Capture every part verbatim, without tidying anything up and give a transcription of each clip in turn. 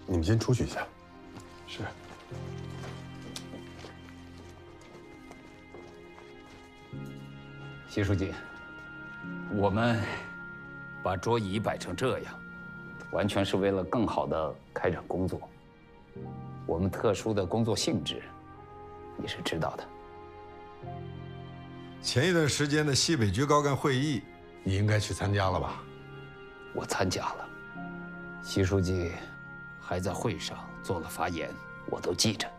你们先出去一下。是。 习书记，我们把桌椅摆成这样，完全是为了更好的开展工作。我们特殊的工作性质，你是知道的。 前一段时间的西北局高干会议，你应该去参加了吧？ 我参加了，习书记还在会上做了发言，我都记着。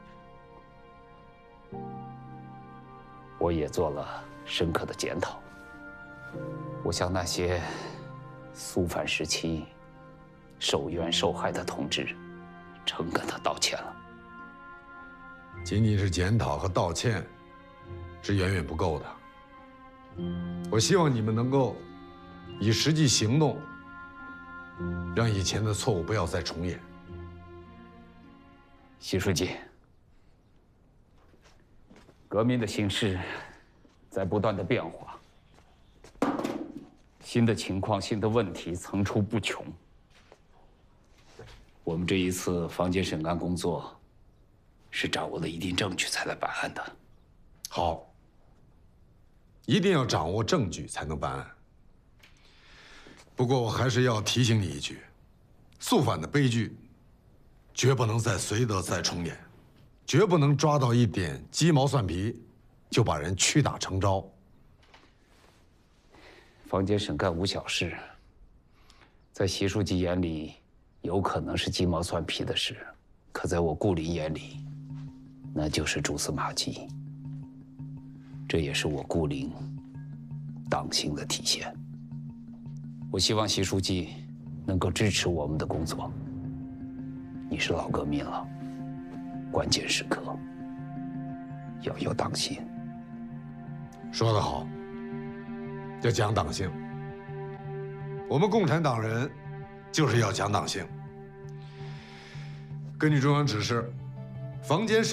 我也做了深刻的检讨。我向那些肃反时期受冤受害的同志诚恳地道歉了。 仅仅是检讨和道歉，是远远不够的。我希望你们能够以实际行动，让以前的错误不要再重演。 习书记，革命的形势在不断的变化，新的情况、新的问题层出不穷。我们这一次房间审案工作，是掌握了一定证据才来办案的。 好，一定要掌握证据才能办案。不过我还是要提醒你一句，肃反的悲剧，绝不能再随得再重演，绝不能抓到一点鸡毛蒜皮，就把人屈打成招。 房间审案无小事，在习书记眼里，有可能是鸡毛蒜皮的事，可在我顾林眼里，那就是蛛丝马迹。这也是我顾林党性的体现。我希望习书记能够支持我们的工作。你是老革命了，关键时刻要有党性。 说得好，要讲党性。我们共产党人就是要讲党性。根据中央指示，房间审